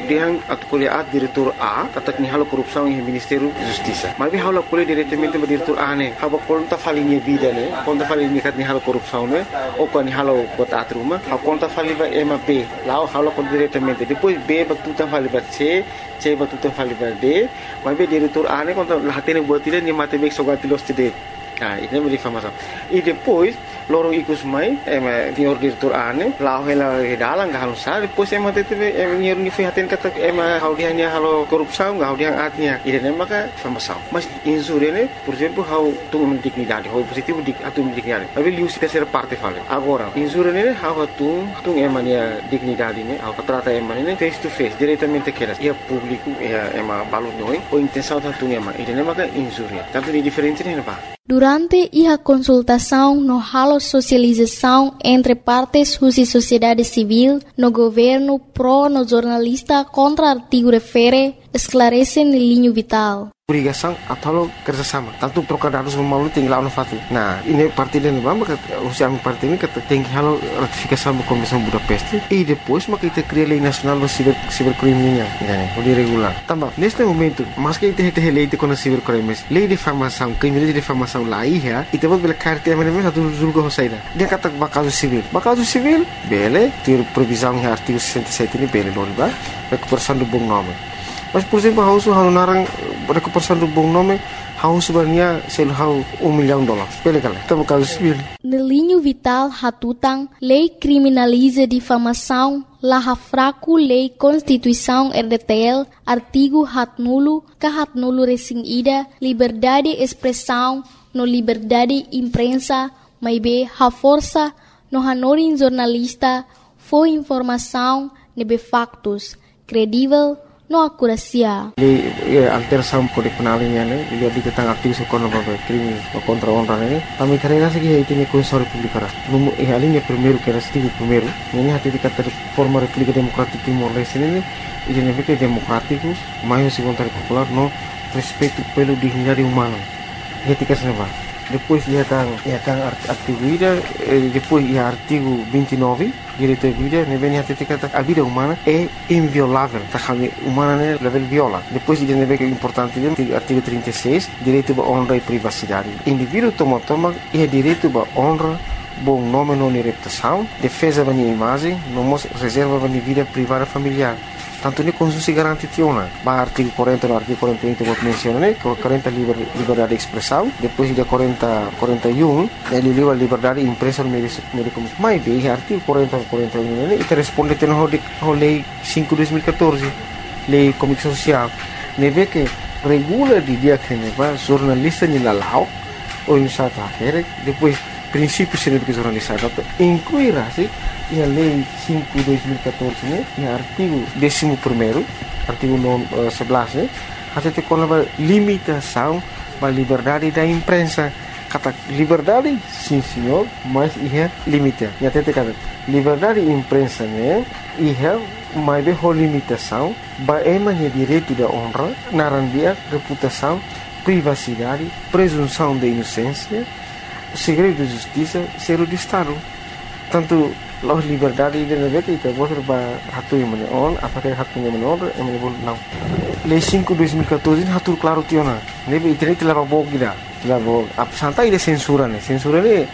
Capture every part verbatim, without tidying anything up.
Dia atau kuliah diretor A, tatak ni halo korupsi yang Ministério da Justiça. Mas vi halo kuliah diretamente ba diretor A ne. Haba konta falinha vida ne, konta falinha kat ni halo korupsi ne, ou quando halo bota atruma, ha konta faliva M A B, lá halo kon diretamente. Depois B ba tutan faliva C, C ba tutan faliva D, mas be diretor A ne konta lahatene buat dia ni mate bek sogati los tide. Ah, ini é difamação. E depois, loro ikus mai, é senhor diretor ane, lá ela dalang gak halus sal, depois é mate teve é senhor ni fihaten kata é hau dia ni halo korupsão, gak hau dia atnya. Ini é maka difamação. Mas insurene, por exemplo, hau tu dignidade, hau positivo dik atu dignidade. Mas ele usa terceira parte fala. Agora, insurene hau tu tu é mania dignidade ne, hau trata é mania face to face, diretamente aquelas. E público é é ma balot noi, ou intenção tu é ma. Ini é maka insure. Tanto de diferente ne ba. Durante a consultação no halo socialização entre partes e sociedade civil no governo pró no jornalista contra artigo refere esclarece no linho vital. Obrigação atau kerjasama. Tanto trocar dados memalu tinggal no fati. Nah, ini parti dan bamba usia parti ini kata tinggi halo ratifikasi do Convenção Budapeste e depois maka kita cria lei nacional do ciber cibercriminal, né? O de regular. Também neste momento, mas que kita kita lei de contra cibercrimes, lei de difamação, crime de difamação lá ia, e depois bela carta é mesmo satu julgo hosaida. Dia kata bakaso civil. Bakaso civil, bele, ter previsão em artigo sessenta e sete ini bele não ba? Recuperação do bom nome. Mas, por exemplo, a Hausa halo narang recuperação do bom nome, Hausa sebenarnya sel um milhão de dólares. Pele kala, kita caso civil. No linho vital hatutang, lei criminaliza difamação, laha fraco lei Constituição R D T L, artigo hat nulo, ka hat nulo resing ida, liberdade expressão, no liberdade imprensa, mai be ha força, no hanorin jornalista, foi informação, nebe factos, credível, no akurasia. Di ya, alteração kode penal ini ne, dia di tentang aktivis ekonomi crime contra honra ne. Kami karena segi itu ni Constituição Republicana. Numu eh alinha primeiro que era artigo primeiro. Ini hati di kata forma República Democrática Timor-Leste ne, ini ne que democrático, mais se vontade popular no respeito pelo dignidade humana. Etika seneva. Depois ia tang ia tang artigo ida, depois ia artigo vinte e nove, direito à vida, ne vem até kata a vida humana é inviolável, tá kami humana ne level viola. Depois ia ne que importante dia artigo trinta e seis, direito à honra e privacidade. Indivíduo toma toma é direito à honra, bom nome não reputação, defesa da minha imagem, não reserva da minha vida privada familiar. Tanto ni konstitusi garanti tiona, ba artigo quarenta no artigo quarenta e um que menciona né, quarenta liber, liberdade de expressão, depois de quarenta, quarenta e um, ele liba liberdade de imprensa no meio de comunicação. Mas bem, artigo quarenta, quarenta e um, né, e responde a a lei cinco de dois mil e catorze, lei de comunicação social, ne vê que regula de dia que ne va jornalista ni lalau, ou em sata akhir, depois princípios de jornalista, incluirá-se e a lei cinco de dois mil e catorze né, e artigo décimo primeiro, artigo sebelas né, até te com a limitação da liberdade da imprensa. Kata liberdade, sim senhor, mas é limite. E até te kata liberdade de imprensa né, e é mais bem limitação, ba é mania direito da honra, narandia, reputação, privacidade, presunção de inocência, segredo de justiça, zero de Estado. Tanto loh liberdade de negara kita boleh berhatu yang mana on, apakah hatu yang mana on, yang mana boleh não. Lei cinco de dois mil e catorze hatu claro tiona. Nebe internet leva bog gida, leva ap santai de censura ne, censura ne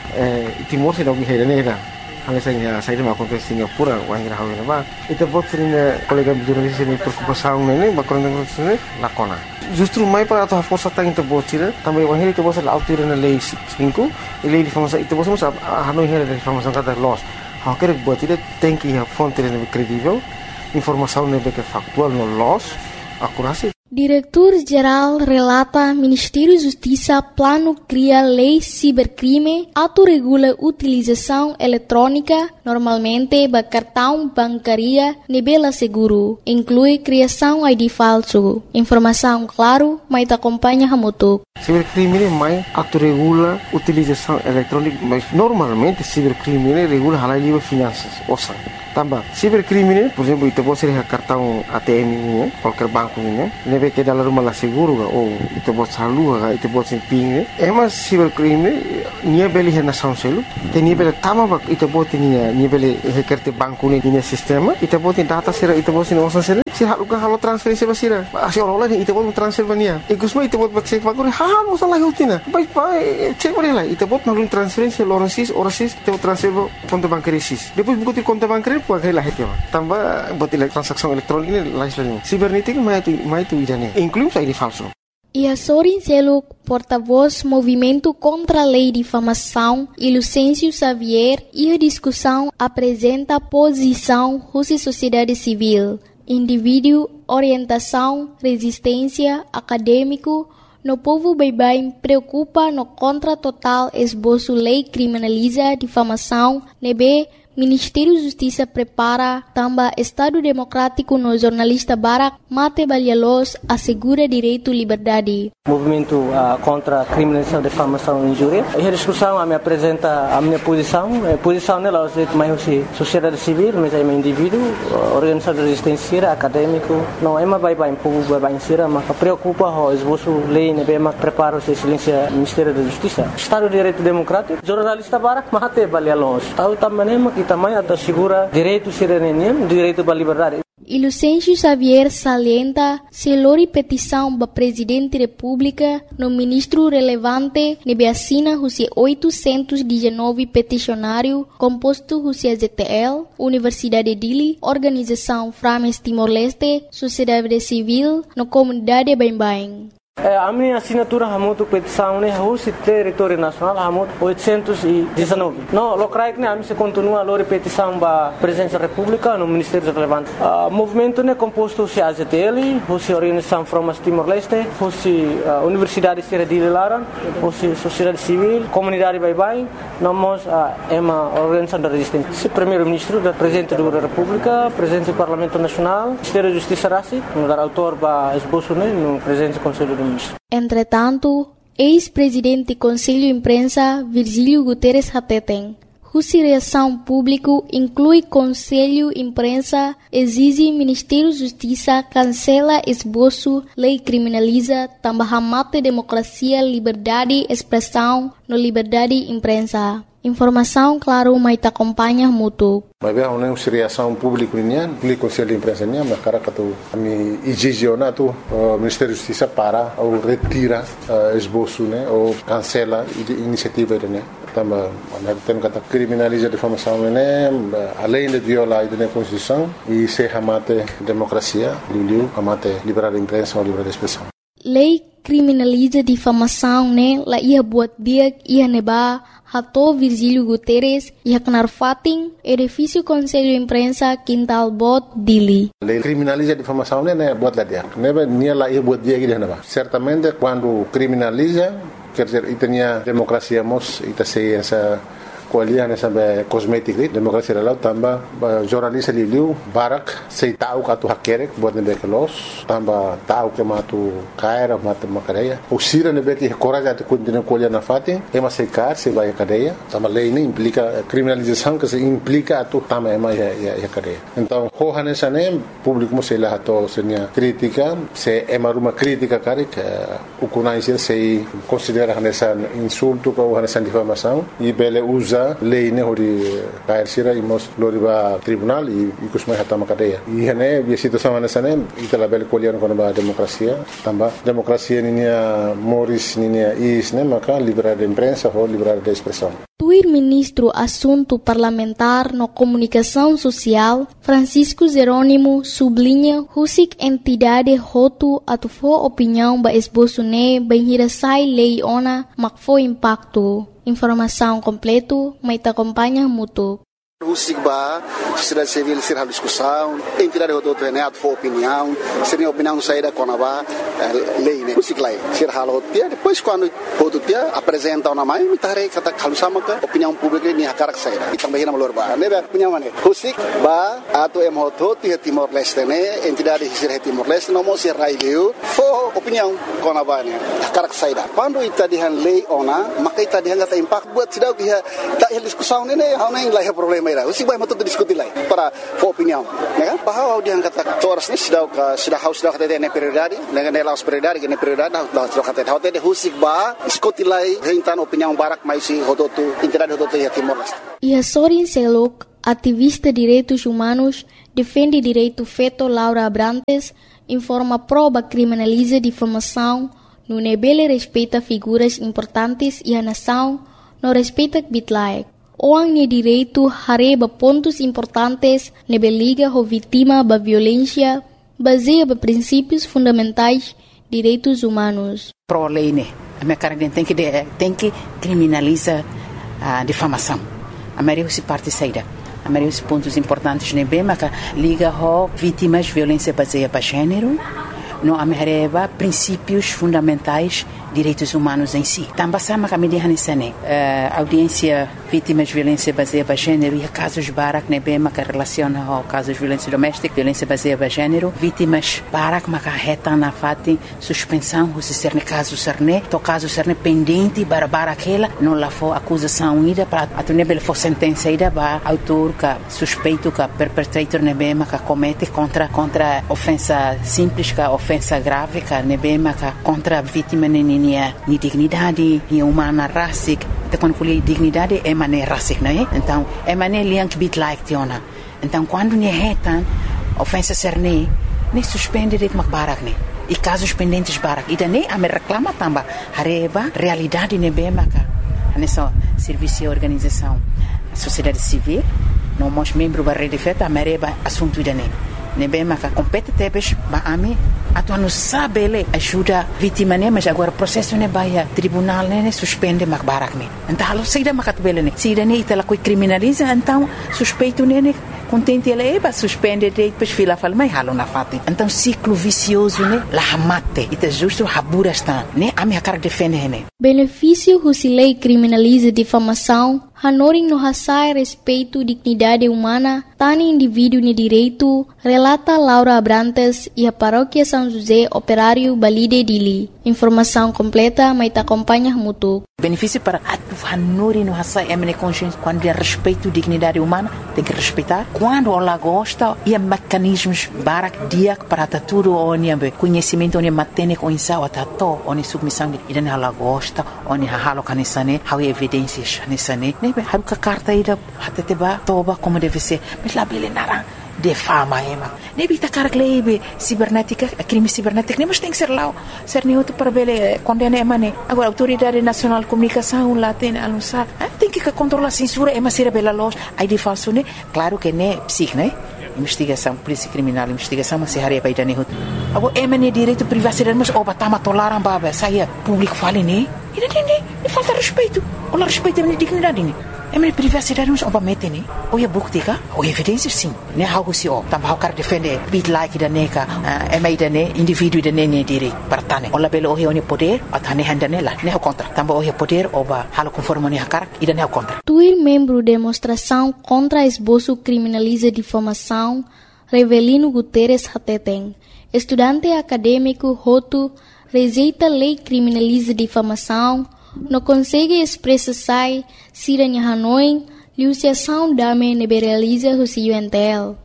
Timor se dá alguém here ne da. Hal saya saya dah makan ke Singapura, wang ira hawe ba. Itu bot sering kolega jurnalis ini preocupação ne, bakon ne lakona. Justru mai para atau força tang itu bot sira, também wang itu bot la autir na lei cinco, lei de famosa itu bot sama hanoi here de famosa kata loss. Há que buat itu tem que a fonte ne credível, informação ne que factual no loss, akurasi. Diretor-Geral relata Ministério da Justiça plano cria lei cibercrime, autorregula utilização eletrônica, normalmente ba cartão bancária, nebela seguro, inclui criação I D falso. Informação claro, mas acompanha hamutuk. Cibercrime mais autorregula utilização eletrônica, mas normalmente cibercrime regula halal livre finanças, ouça. Também, cibercrime, por exemplo, itu pode ser cartão A T M ini, qualquer banco ini, nebe ke dalam rumah lah seguro ga oh itu buat salu ga itu buat simping eh mas cybercrime nia beli hena sound selu te nia beli tama bak itu buat nia nia beli hekerte banku ni nia sistema itu buat data sira itu buat sini osan sira sir halu ga halu transferensi basira asi orang lain itu buat transfer bania ikusma itu buat bak cek bakuri ha masalah hutina baik baik cek boleh lah itu buat ngalun transferensi lorensis orasis itu transfer konto bancario sis depois buku konto bancario puak lah itu tambah buat transaksi elektronik ini lain lain cibernética mas mais tu idane inclui sair falso. E a Sorin Seluk, porta-voz Movimento contra a Lei de Difamação, e Lucêncio Xavier, e a discussão apresenta a posição Rússia Sociedade Civil, indivíduo, orientação, resistência, acadêmico, no povo baibai preocupa no contra total esboço lei criminaliza difamação, nebe Ministério da Justiça prepara também Estado Democrático no jornalista Barak Mate Balialos assegura direito e liberdade. Movimento uh, contra a criminalização, difamação e injúria. E a discussão a me apresenta a minha posição. A posição nela é mais sociedade civil, mas é um indivíduo, organização de resistência, acadêmico. Não é uma bem bem povo bem bem sira, mas preocupa o esboço lei, né? Bem mais prepara o excelência Ministério da Justiça. Estado de Direito Democrático. Jornalista Barak Mate Balialos. Tahu também que também assegura direito cidadania, direito à liberdade. E Lucêncio Xavier salienta se lori petição para Presidente da República no ministro relevante nebe assina os oitocentos e dezenove peticionário composto os Z T L, Universidade de Dili, Organização Frames Timor-Leste, Sociedade Civil, no comunidade Bain-Bain. A minha assinatura é muito petição, né? O território nacional é muito oitocentos e dezenove. Não, o creio que a minha continua a petição para a presidência da República no Ministério relevante. O movimento é composto de A Z T L, a Organização Frames Timor-Leste, a Universidade de Laran, a Sociedade Civil, Comunidade Baibai. Nós é uma organização de resistência. O primeiro-ministro, o presidente da República, o presidente do Parlamento Nacional, o Ministério da Justiça Rassi, o autor para esboço no presidente do Conselho do Entretanto, ex-presidente do Conselho de Imprensa, Virgílio Guterres Hateten, cuja reação pública inclui Conselho de Imprensa, exige Ministério da Justiça cancela esboço, lei criminaliza, também mata democracia, liberdade, expressão, no liberdade de imprensa. Informação, claro, mas te acompanha muito. Mas bem, uma reação pública nian, o Conselho de Imprensa nian, mas cara que tu me exige na tu Ministério da Justiça para ou retira esboço, né, ou cancela a iniciativa né. Também, nós temos que criminalizar a difamação né, além de violar a Constituição e se amate democracia, liu amate liberdade de imprensa ou liberdade de expressão. Lei criminaliza difamação, né? La ia buat dia ia neba hato Virgílio Guterres ia kenar fating edifício Conselho de Imprensa Quintal Bot Dili. Lei criminaliza difamação, né? Buat lá dia. Neba nia la ia buat dia que neba. Certamente quando criminaliza, quer dizer, e tinha democracia mos e tá sei essa kualian essa cosmética democracia lá também jornalista liu Barak sei tahu katu hakerek buat nebe kelos tambah tahu que matu caira matu macareia o sira nebe que coragem atu continua kualian na fatin é mas sei car se vai a cadeia também lei nem implica criminalização que se implica atu também é mais a cadeia então hohan essa nem público sei lá atu senia crítica se é uma crítica cara que o conhece se considera essa insulto ou essa difamação e bele usa lei ne hori kair sira imos loriba tribunal e kusmai hatama cadeia e hene a situação nessa né ita label kolian com a democracia tamba democracia ninia moris ninia is né maka liberdade de imprensa ou liberdade de expressão. Tuir ministro assunto parlamentar no comunicação social Francisco Jerônimo sublinha husik entidade hotu atufo opinião ba esboço ne banhira sai lei ona makfo impacto. Informação completo, mas te acompanha muito. O SIGBA, sociedade civil, ser a discussão, entidade do outro neto for opinião, seria opinião saída com a lei, né? O SIGLA, ser a dia depois quando o outro dia apresenta uma mãe, me tarei kata kalau sama ke opinião pública ni hakar saída. E também na Malorba, né? Opinião mana? O SIGBA atau M H T T Timor Leste, né? Entidade ser Timor Leste não mo ser raileu, for opinião com a né? Hakar saída. Quando ita dihan lei ona, maka ita dihan kata impact buat tidak dia tak discussão né? Hau nem lah problema saíra. Usi vai matu diskutir lá para for opinião, né? Bahwa dia kata toras ni sudah sudah haus sudah kata ne prioridade, né ne laus prioridade, ne prioridade dah sudah kata hote de husik ba diskutir lá rentan opinião barak mais si hototu entidade hototu ya Timor Leste. E a Sorin Selok, ativista de direitos humanos, defende direito feto Laura Abrantes, informa prova criminaliza difamação, no nebele respeita figuras importantes e a nação não respeita bitlaek. Oang ni direito hareba pontos importantes nebe liga ho vítima da violência, baseia ba princípios fundamentais direitos humanos. Pro lei né, a minha cara tem que tem que criminaliza a difamação. A maioria se parte saída. A maioria dos pontos importantes nebe maka liga ho vítimas violência baseia ba gênero. Não amerreba princípios fundamentais direitos humanos em si. Também sama kami di hanisane audiência vítimas de violência baseada em gênero e casos barak nebe maka relaciona ao casos de violência doméstica, violência baseada em gênero, vítimas barak maka reta na fati suspensão se ser caso serne, to caso serne pendente para barakela, não lá for acusação ida para atunebel for sentença ida ba autor ka suspeito ka perpetrator nebe maka comete contra contra ofensa simples ka ofensa grave ka nebe maka contra vítima nini ni dignidade, ni humana rasik, te quando fuli dignidade é mané rasik, não é? Então, é mané liang bit like tiona. Então, quando ni retan ofensa serne, ni suspende det mak barak ni. E casos pendentes barak. E daí a me reclama tamba hareba realidade ne be maka. Nessa serviço e organização, a sociedade civil, não mos membro da rede feta, a mereba assunto idane. Ne be maka compete tebes ba ami atu não sabe ele ajuda vítima né, mas agora o processo ne baia tribunal né suspende mak barak ne. Então alo saída makat bele ne. Saída ne itala coi criminaliza, então suspeito ne ne contente ele é suspende de depois fila fala mais halo na fati. Então ciclo vicioso né la mate. Ita justo habura está né a minha cara defende ne. Benefício se lei criminaliza difamação, hanoring no hasai respeito dignidade humana, tani indivíduo ne direito, relata Laura Abrantes e a paróquia São José Operário Balide Dili. Informação completa, mas te acompanha muito. Benefício para a hanoring no hasai é minha consciência quando é respeito dignidade humana, tem que respeitar. Quando ela gosta, e mecanismos barak dia para tudo onde conhecimento onde matene com isso a tato onde submissão e daí ela gosta onde halo canisane há evidências canisane né haruka carta ida até teba toba como deve ser mas lá bele nara de fama ema ne bita carglebe cibernética crime cibernético nem mas tem que ser lá ser nem outro para bele condena emane agora autoridade nacional de comunicação lá tem anunciar tem que controlar a censura ema ser bela loja aí de falso né claro que né psic né investigação polícia criminal investigação mas se haria para idane hut agora emane direito privacidade mas oba tama tolaram baba saia público fale né e não e falta respeito ou respeito a minha dignidade né é minha privacidade mas oba mete né ou é buktika ou evidência sim né algo se ó também o cara defende bit like da neka é mais da né indivíduo da né direito para tane ou labelo o é poder a tane handa nela né o contra também o é poder oba halo conforme né cara e da né o contra Tuir membro demonstração contra esboço criminaliza difamação Revelino Guterres Hateten estudante acadêmico Hotu rejeita lei criminaliza difamação, não consegue expressar se a Hanoi, liuciação dame neberaliza o C U N T L.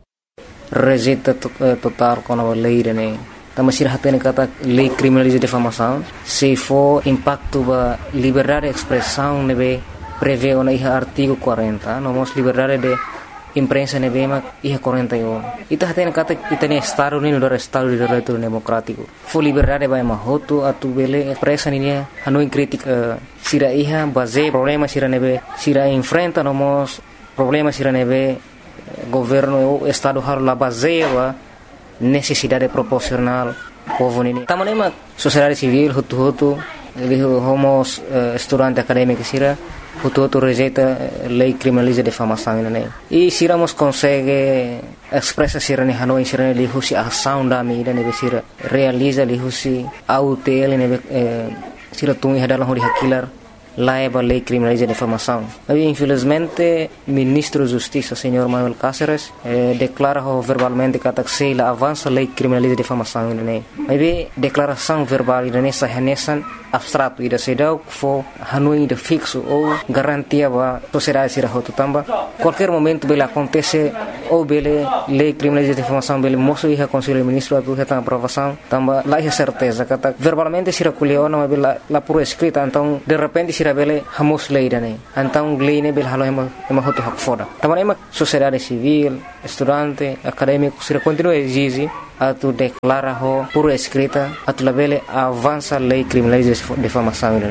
Rejeita total com a lei, né? Também se hatene kata lei criminaliza difamação, se for impacto ba liberdade de expressão nebe prevê o na artigo quarenta, não mos liberdade de imprensa nebe mak iha quarenta e um. Ita hatene kata itane estado ni no estado de direito democrático. Fo liberdade ba ma hotu atu bele expressa ni hanu crítica sira iha base problema sira nebe sira enfrenta nomos problema sira nebe governo estado har la base wa necessidade proporcional povo ni. Tamane ma sociedade civil hotu hotu ele homos uh, estudante acadêmico sira Hutu rejeita lei criminaliza difamação né e siramos consegue expressa sira ni Hanoi sira ni husi ação da mídia ne sira realiza li husi autel ne sira tungi hadalah hori hakilar leva a lei criminaliza a difamação. Mas, infelizmente, o ministro da Justiça, senhor Manuel Cáceres, eh, declara verbalmente que a avança a lei criminaliza a difamação. Mas, declaração verbal nessa renesan abstrato ida sedau fo hanui ida fixo ou garantia ba sociedade sira hotu tamba qualquer momento bela acontece ou bele lei criminaliza a difamação bele moço e conselho ministro a tudo aprovação tamba lá é certeza que verbalmente sira culiona mas bela lá por escrita então de repente sira bele hamos lei dane então lei ne bele halo ema ema hotu hak foda tamba ema sociedade civil estudante acadêmico sira continua exige a tu declara ho por escrita a tu labele avança lei criminaliza difamação.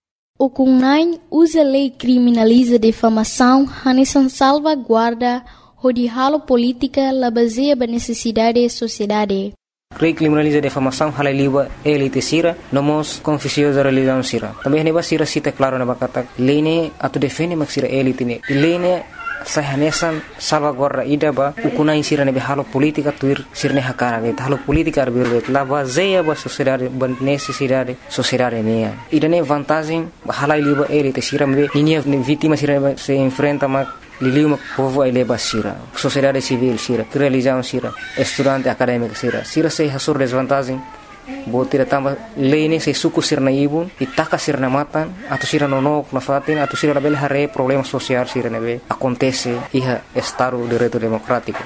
O C U N A I usa a lei criminaliza difamação hanesan salvaguarda onde halo política la baseia ba necessidade sociedade. Lei criminaliza difamação hala liba elite sira nomos confusiosa religião sira. Também neba sira cita claro na bakata lei ne atu defende mak sira elite ne. Lei ne saya hanesan salvaguarda ida ba o C U N A I sira nebe halo política tuir sirne hakara be halo política arbir be la baseia ba sociedade ba necessidade sociedade ne ida ne vantagem hala liba elite sira me ninia vítima sira se enfrenta mak liliu mak povo ai leba sira sociedade civil sira religião sira estudante acadêmico sira sira se hasur desvantagem bo tira tamba lei ne se suku sirna ibu itaka sirna matan atau sira nonok na fatin atau sira label hare problema sosial sira nebe acontece iha estado direito democrático.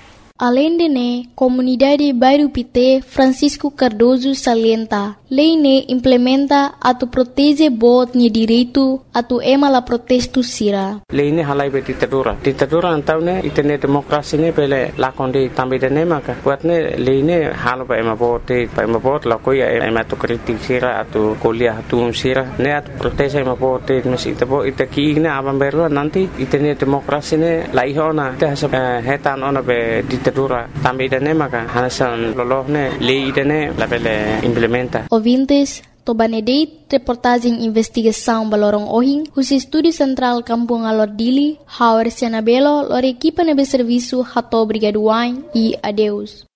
Além de ne, comunidade Bairro Pité Francisco Cardoso salienta, lei ne implementa atu protege bot ni direito atu ema la protesto sira. Lei ne halai be ditadura. Ditadura antau ne itene demokrasi ne pele lakonde tambe de ne maka. Buat ne lei ne halo ba ema bot pa ema bot la koya ema tu kritik sira atu kuliah atu sira ne atu protege ema bot mesi tabo itaki ne abang beru nanti itene demokrasi ne laihona te hetan ona be ditadura tambe dane maka hanasan lolohne lei dane labele implementa. Ouvintes, Tobanedeit, reportagem investigação balorong ohing, os estúdio central Kampung Alordili, Hauer Senabelo, lor equipa nebe serviço Hato Brigaduain e adeus.